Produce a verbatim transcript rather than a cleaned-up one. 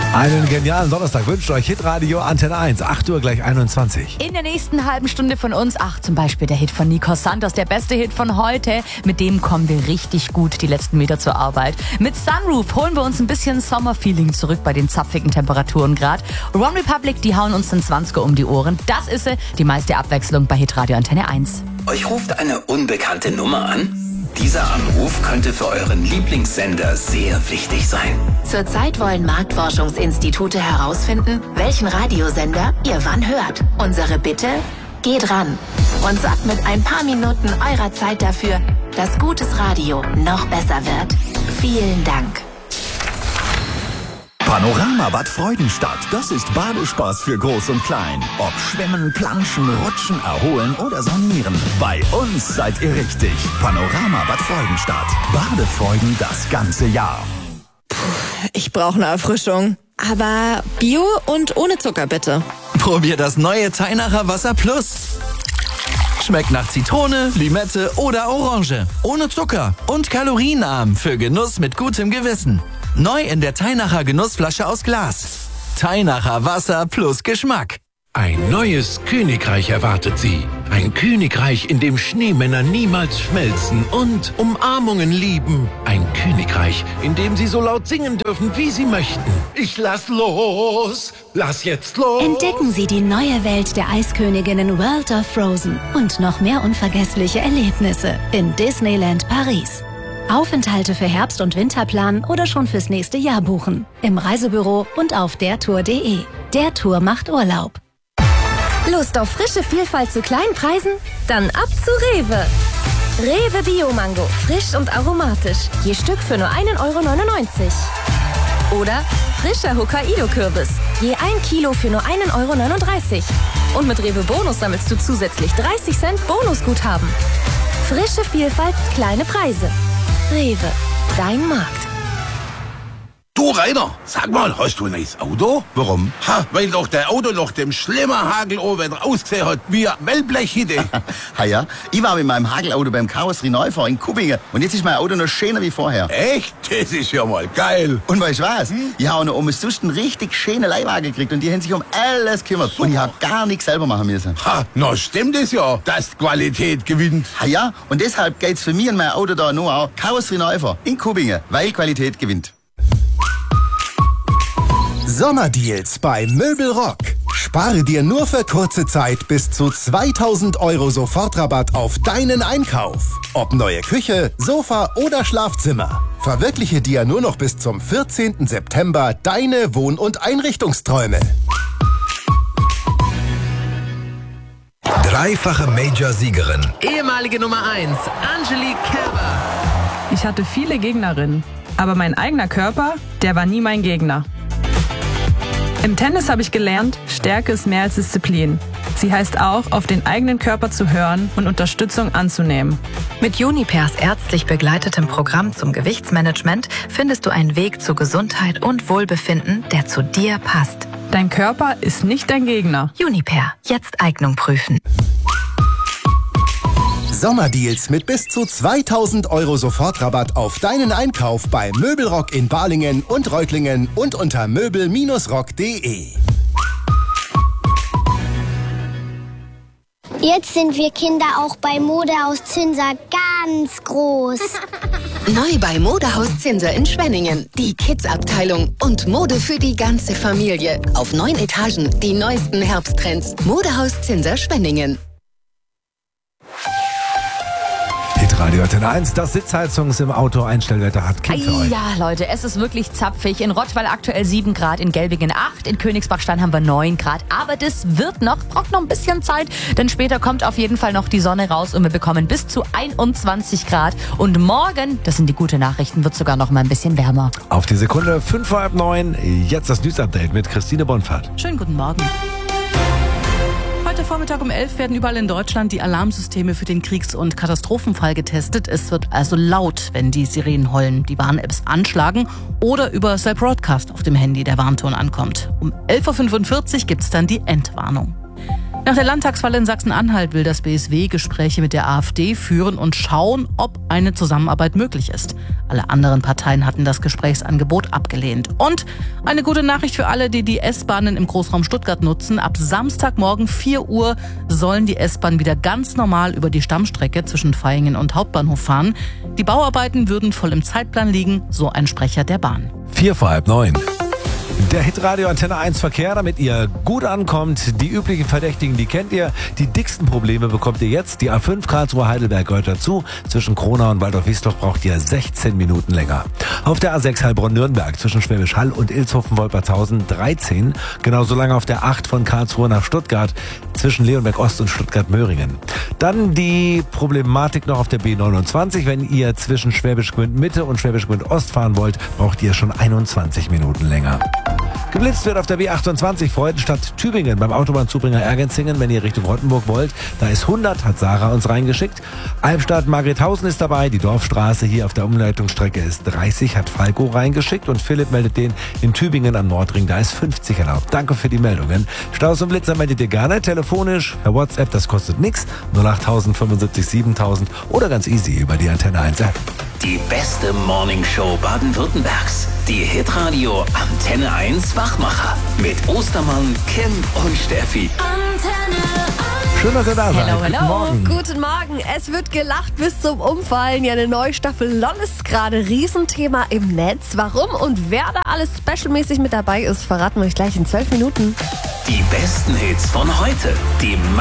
Einen genialen Donnerstag wünscht euch Hitradio Antenne eins, acht Uhr gleich einundzwanzig. In der nächsten halben Stunde von uns, ach zum Beispiel der Hit von Nico Santos, der beste Hit von heute. Mit dem kommen wir richtig gut die letzten Meter zur Arbeit. Mit Sunroof holen wir uns ein bisschen Sommerfeeling zurück bei den zapfigen Temperaturen gerade. One Republic, die hauen uns den zwanziger um die Ohren. Das ist sie, die meiste Abwechslung bei Hitradio Antenne eins. Euch ruft eine unbekannte Nummer an? Dieser Anruf könnte für euren Lieblingssender sehr wichtig sein. Zurzeit wollen Marktforschungsinstitute herausfinden, welchen Radiosender ihr wann hört. Unsere Bitte? Geht ran und sorgt mit ein paar Minuten eurer Zeit dafür, dass gutes Radio noch besser wird. Vielen Dank. Panorama Bad Freudenstadt, das ist Badespaß für Groß und Klein. Ob Schwimmen, Planschen, Rutschen, Erholen oder Sonieren. Bei uns seid ihr richtig. Panorama Bad Freudenstadt. Badefreuden das ganze Jahr. Puh, ich brauche eine Erfrischung. Aber Bio und ohne Zucker bitte. Probier das neue Teinacher Wasser Plus. Schmeckt nach Zitrone, Limette oder Orange. Ohne Zucker und kalorienarm für Genuss mit gutem Gewissen. Neu in der Teinacher Genussflasche aus Glas. Teinacher Wasser plus Geschmack. Ein neues Königreich erwartet Sie. Ein Königreich, in dem Schneemänner niemals schmelzen und Umarmungen lieben. Ein Königreich, in dem Sie so laut singen dürfen, wie Sie möchten. Ich lass los, lass jetzt los. Entdecken Sie die neue Welt der Eisköniginnen World of Frozen und noch mehr unvergessliche Erlebnisse in Disneyland Paris. Aufenthalte für Herbst- und Winter planen oder schon fürs nächste Jahr buchen. Im Reisebüro und auf dertour punkt de. Der Tour macht Urlaub. Lust auf frische Vielfalt zu kleinen Preisen? Dann ab zu Rewe. Rewe Bio-Mango, frisch und aromatisch. Je Stück für nur ein Euro neunundneunzig. Oder frischer Hokkaido-Kürbis. Je ein Kilo für nur ein Euro neununddreißig. Und mit Rewe Bonus sammelst du zusätzlich dreißig Cent Bonusguthaben. Frische Vielfalt, kleine Preise. Rewe, dein Markt. Du, Rainer, sag mal, hast du ein neues Auto? Warum? Ha, weil doch der Auto nach dem schlimmen Hagelowetter ausgesehen hat wie ein Wellblechhütte. Ha ja, ich war mit meinem Hagelauto beim Karosserieneubau in Kubbingen und jetzt ist mein Auto noch schöner wie vorher. Echt? Das ist ja mal geil. Und weißt du was? Hm? Ich habe noch um sonst einen richtig schönen Leihwagen gekriegt und die haben sich um alles gekümmert. Super. Und ich habe gar nichts selber machen müssen. Ha, na stimmt es ja, dass die Qualität gewinnt. Ha ja, und deshalb geht's für mich und mein Auto da nur auch Karosserieneubau in Kubbingen, weil Qualität gewinnt. Sommerdeals bei Möbelrock. Spare dir nur für kurze Zeit bis zu zweitausend Euro Sofortrabatt auf deinen Einkauf. Ob neue Küche, Sofa oder Schlafzimmer. Verwirkliche dir nur noch bis zum vierzehnten September deine Wohn- und Einrichtungsträume. Dreifache Major-Siegerin. Ehemalige Nummer eins, Angelique Kerber. Ich hatte viele Gegnerinnen, aber mein eigener Körper, der war nie mein Gegner. Im Tennis habe ich gelernt, Stärke ist mehr als Disziplin. Sie heißt auch, auf den eigenen Körper zu hören und Unterstützung anzunehmen. Mit Junipers ärztlich begleitetem Programm zum Gewichtsmanagement findest du einen Weg zu Gesundheit und Wohlbefinden, der zu dir passt. Dein Körper ist nicht dein Gegner. Juniper, jetzt Eignung prüfen. Sommerdeals mit bis zu zweitausend Euro Sofortrabatt auf deinen Einkauf bei Möbelrock in Balingen und Reutlingen und unter möbel rock punkt de. Jetzt sind wir Kinder auch bei Modehaus Zinser ganz groß. Neu bei Modehaus Zinser in Schwenningen. Die Kids-Abteilung und Mode für die ganze Familie. Auf neun Etagen die neuesten Herbsttrends. Modehaus Zinser Schwenningen. Radio Antenne eins, das Sitzheizungs- im Auto Einstellwetter hat Kind für euch. Ja, Leute, es ist wirklich zapfig. In Rottweil aktuell sieben Grad, in Gelbingen acht, in Königsbachstein haben wir neun Grad. Aber das wird noch, braucht noch ein bisschen Zeit, denn später kommt auf jeden Fall noch die Sonne raus und wir bekommen bis zu einundzwanzig Grad. Und morgen, das sind die guten Nachrichten, wird sogar noch mal ein bisschen wärmer. Auf die Sekunde, fünf vor halb neun, jetzt das News-Update mit Christine Bonfahrt. Schönen guten Morgen. Heute Vormittag um elf werden überall in Deutschland die Alarmsysteme für den Kriegs- und Katastrophenfall getestet. Es wird also laut, wenn die Sirenen heulen, die Warn-Apps anschlagen oder über Cell Broadcast auf dem Handy der Warnton ankommt. Um elf Uhr fünfundvierzig gibt es dann die Endwarnung. Nach der Landtagswahl in Sachsen-Anhalt will das B S W Gespräche mit der AfD führen und schauen, ob eine Zusammenarbeit möglich ist. Alle anderen Parteien hatten das Gesprächsangebot abgelehnt. Und eine gute Nachricht für alle, die die S-Bahnen im Großraum Stuttgart nutzen. Ab Samstagmorgen vier Uhr sollen die S-Bahnen wieder ganz normal über die Stammstrecke zwischen Vaihingen und Hauptbahnhof fahren. Die Bauarbeiten würden voll im Zeitplan liegen, so ein Sprecher der Bahn. Vier vor halb neun. Der Hitradio Antenne eins Verkehr, damit ihr gut ankommt. Die üblichen Verdächtigen, die kennt ihr. Die dicksten Probleme bekommt ihr jetzt. Die A fünf Karlsruhe-Heidelberg gehört dazu. Zwischen Kronau und Waldorf-Wiesloch braucht ihr sechzehn Minuten länger. Auf der A sechs Heilbronn-Nürnberg zwischen Schwäbisch Hall und Ilshofen-Wolpertshausen dreizehn. Genauso lange auf der acht von Karlsruhe nach Stuttgart zwischen Leonberg-Ost und Stuttgart-Möhringen. Dann die Problematik noch auf der B neunundzwanzig. Wenn ihr zwischen Schwäbisch Gmünd Mitte und Schwäbisch Gmünd Ost fahren wollt, braucht ihr schon einundzwanzig Minuten länger. Geblitzt wird auf der B achtundzwanzig Freudenstadt-Tübingen beim Autobahnzubringer Ergenzingen, wenn ihr Richtung Rottenburg wollt. Da ist hundert, hat Sarah uns reingeschickt. Albstadt-Margrethausen ist dabei. Die Dorfstraße hier auf der Umleitungsstrecke ist dreißig, hat Falco reingeschickt. Und Philipp meldet den in Tübingen am Nordring, da ist fünfzig erlaubt. Danke für die Meldungen. Staus und Blitzer meldet ihr gerne telefonisch, per WhatsApp, das kostet nichts. null acht fünfundsiebzig siebentausend oder ganz easy über die Antenne eins App. Die beste Morningshow Baden-Württembergs. Die Hitradio Antenne eins Wachmacher. Mit Ostermann, Kim und Steffi. Schön, dass ihr da seid. Hello, hello. Guten Morgen. Guten Morgen. Es wird gelacht bis zum Umfallen. Ja, eine neue Staffel LOL ist gerade Riesenthema im Netz. Warum und wer da alles specialmäßig mit dabei ist, verraten wir euch gleich in zwölf Minuten. Die besten Hits von heute. Die